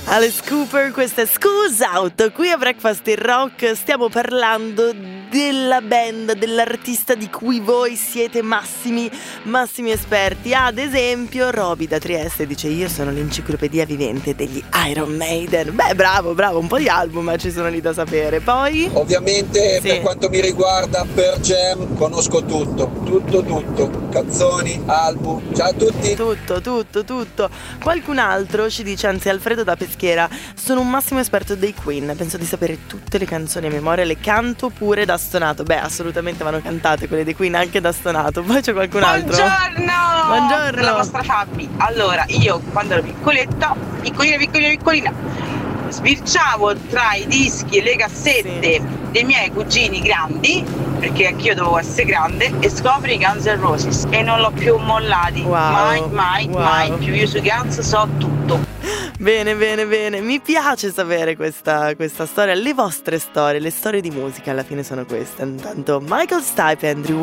Alice Cooper, questa è School's Out. Qui a Breakfast in Rock stiamo parlando della band, dell'artista di cui voi siete massimi esperti. Ad esempio Roby da Trieste dice: io sono l'enciclopedia vivente degli Iron Maiden. Beh, bravo, un po' di album ci sono lì da sapere. Poi ovviamente sì. Per quanto mi riguarda, per Jam conosco tutto, canzoni, album, ciao a tutti. Tutto. Qualcun altro ci dice, anzi Alfredo da Peschiera: sono un massimo esperto dei Queen, penso di sapere tutte le canzoni a memoria, le canto pure da stonato. Beh, assolutamente vanno cantate quelle dei Queen anche da stonato. Poi c'è qualcun altro. Buongiorno la vostra Fabi. Allora, io quando ero piccolina, sbirciavo tra i dischi e le cassette dei miei cugini grandi, perché anch'io dovevo essere grande, e scopri i Guns N' Roses e non l'ho più mollati. Mai più. Io sui Guns so tutto. Bene, mi piace sapere questa storia. Le vostre storie, le storie di musica alla fine sono queste. Intanto Michael Stipe e Andrew